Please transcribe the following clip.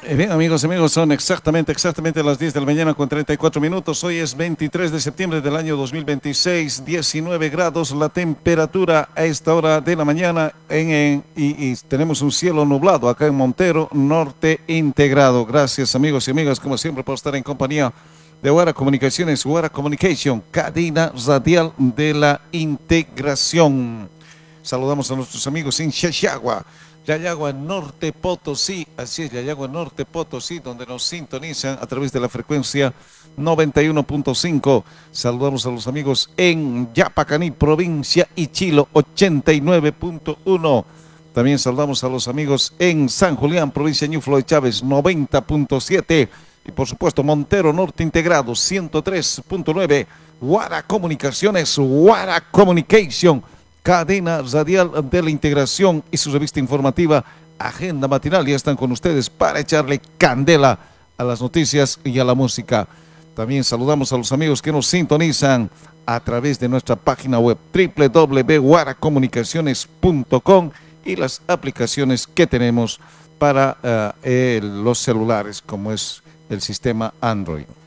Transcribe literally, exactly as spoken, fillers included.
Eh, Bien, amigos y amigos, son exactamente, exactamente las diez de la mañana con treinta y cuatro minutos. Hoy es veintitrés de septiembre del año dos mil veintiséis, diecinueve grados la temperatura a esta hora de la mañana en, en- y, y tenemos un cielo nublado acá en Montero, norte integrado. Gracias, amigos y amigas, como siempre, por estar en compañía de Guara Comunicaciones, Guara Communication, cadena radial de la integración. Saludamos a nuestros amigos en Xaxagua, Yayagua Norte Potosí, así es, Yayagua Norte Potosí, donde nos sintonizan a través de la frecuencia noventa y uno punto cinco. Saludamos a los amigos en Yapacaní, provincia Ichilo, ochenta y nueve punto uno. También saludamos a los amigos en San Julián, provincia Ñuflo de Chávez, noventa punto siete. Y por supuesto, Montero Norte Integrado, ciento tres punto nueve. Guara Comunicaciones, Guara Communication, cadena radial de la integración y su revista informativa Agenda Matinal. Ya están con ustedes para echarle candela a las noticias y a la música. También saludamos a los amigos que nos sintonizan a través de nuestra página web doble u doble u doble u punto guara comunicaciones punto com y las aplicaciones que tenemos para uh, eh, los celulares, como es el sistema Android.